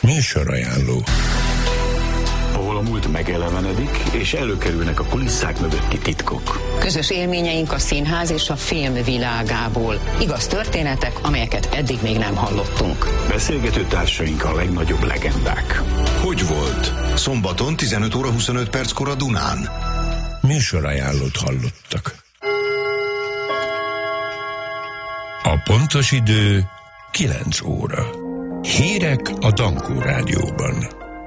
Műsorajánló. Ahol a múlt megelevenedik, és előkerülnek a kulisszák mögötti titkok. Közös élményeink a színház és a film világából. Igaz történetek, amelyeket eddig még nem hallottunk. Beszélgető társaink a legnagyobb legendák. Hogy volt? Szombaton 15 óra 25 perckor a Dunán. Műsorajánlót hallottak. A pontos idő 9 óra. Hírek a Dankó Rádióban.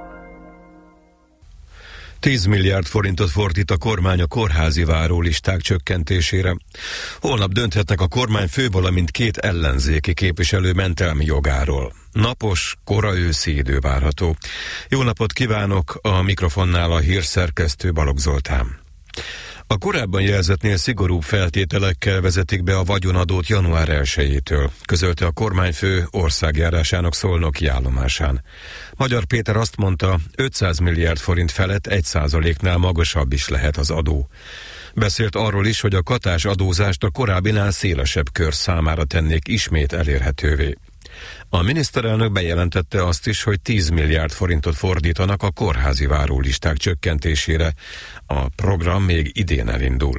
10 milliárd forintot fordít a kormány a kórházi várólisták csökkentésére. Holnap dönthetnek a kormányfő, valamint 2 ellenzéki képviselő mentelmi jogáról. Napos, kora őszi idő várható. Jó napot kívánok, a mikrofonnál a hírszerkesztő Balogh Zoltán. A korábban jelzettnél szigorúbb feltételekkel vezetik be a vagyonadót január 1-től, közölte a kormányfő országjárásának szolnoki állomásán. Magyar Péter azt mondta, 500 milliárd forint felett 1%-nál magasabb is lehet az adó. Beszélt arról is, hogy a katás adózást a korábbinál szélesebb kör számára tennék ismét elérhetővé. A miniszterelnök bejelentette azt is, hogy 10 milliárd forintot fordítanak a kórházi várólisták csökkentésére. A program még idén elindul.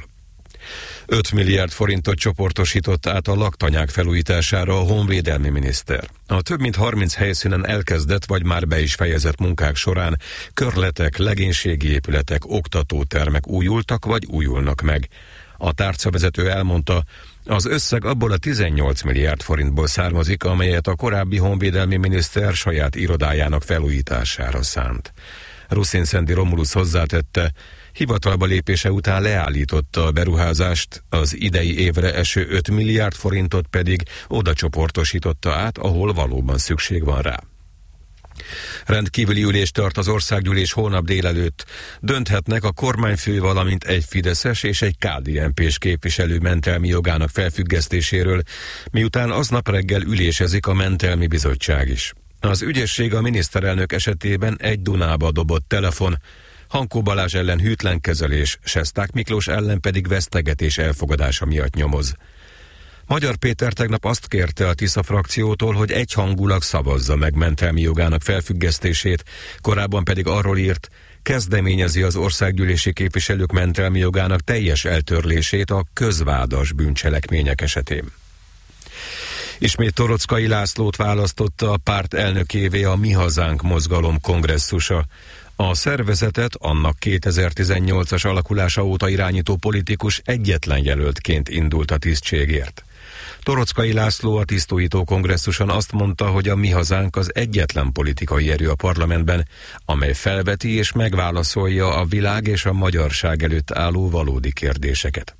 5 milliárd forintot csoportosított át a laktanyák felújítására a honvédelmi miniszter. A több mint 30 helyszínen elkezdett vagy már be is fejezett munkák során körletek, legénységi épületek, oktatótermek újultak vagy újulnak meg. A tárcavezető elmondta, az összeg abból a 18 milliárd forintból származik, amelyet a korábbi honvédelmi miniszter saját irodájának felújítására szánt. Ruszin-Szendi Romulusz hozzátette, hivatalba lépése után leállította a beruházást, az idei évre eső 5 milliárd forintot pedig oda csoportosította át, ahol valóban szükség van rá. Rendkívüli ülést tart az országgyűlés holnap délelőtt. Dönthetnek a kormányfő, valamint egy fideszes és egy KDNP-s képviselő mentelmi jogának felfüggesztéséről, miután aznap reggel ülésezik a mentelmi bizottság is. Az ügyészség a miniszterelnök esetében egy Dunába dobott telefon, Hankó Balázs ellen hűtlen kezelés, Sesták Miklós ellen pedig vesztegetés elfogadása miatt nyomoz. Magyar Péter tegnap azt kérte a Tisza frakciótól, hogy egyhangulag szavazza meg mentelmi jogának felfüggesztését, korábban pedig arról írt, kezdeményezi az országgyűlési képviselők mentelmi jogának teljes eltörlését a közvádas bűncselekmények esetén. Ismét Toroczkai Lászlót választotta a párt elnökévé a Mi Hazánk mozgalom kongresszusa. A szervezetet annak 2018-as alakulása óta irányító politikus egyetlen jelöltként indult a tisztségért. Toroczkai László a tisztújító kongresszuson azt mondta, hogy a Mi Hazánk az egyetlen politikai erő a parlamentben, amely felveti és megválaszolja a világ és a magyarság előtt álló valódi kérdéseket.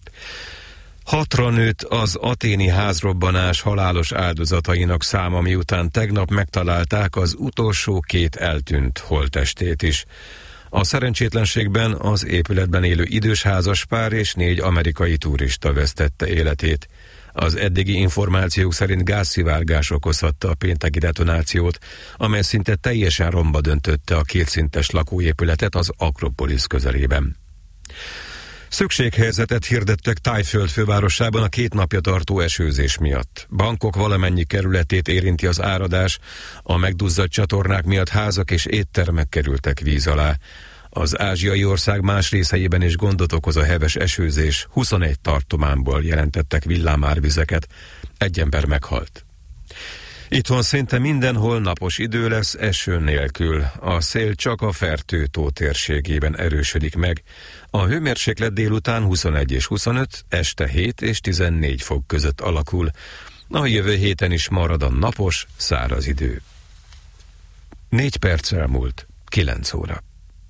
6-ra nőtt az athéni házrobbanás halálos áldozatainak száma, miután tegnap megtalálták az utolsó 2 eltűnt holttestét is. A szerencsétlenségben az épületben élő idős házaspár és 4 amerikai turista vesztette életét. Az eddigi információk szerint gázszivárgás okozhatta a pénteki detonációt, amely szinte teljesen romba döntötte a 2 szintes lakóépületet az Akropolisz közelében. Szükséghelyzetet hirdettek Thaiföld fővárosában a 2 napja tartó esőzés miatt. Bangkok valamennyi kerületét érinti az áradás, a megduzzadt csatornák miatt házak és éttermek kerültek víz alá. Az ázsiai ország más részeiben is gondot okoz a heves esőzés, 21 tartományból jelentettek villámárvizeket, 1 ember meghalt. Itthon szinte mindenhol napos idő lesz, eső nélkül. A szél csak a Fertő-tó térségében erősödik meg. A hőmérséklet délután 21 és 25, este 7 és 14 fok között alakul. A jövő héten is marad a napos, száraz idő. 4 perc elmúlt, 9 óra.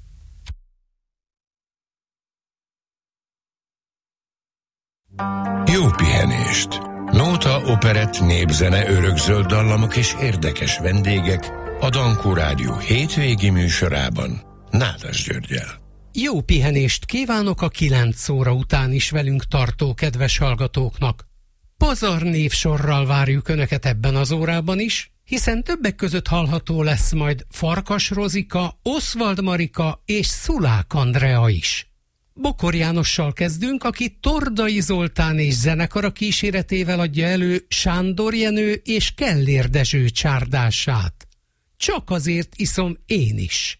Jó pihenést! Nóta, operett, népzene, örökzöld dallamok és érdekes vendégek a Dankó Rádió hétvégi műsorában Nádas Györggyel. Jó pihenést kívánok a 9 óra után is velünk tartó kedves hallgatóknak. Pazar névsorral várjuk Önöket ebben az órában is, hiszen többek között hallható lesz majd Farkas Rozika, Oswald Marika és Szulák Andrea is. Bokor Jánossal kezdünk, aki Tordai Zoltán és zenekara kíséretével adja elő Sándor Jenő és Kellér Dezső csárdását. csak azért iszom én is.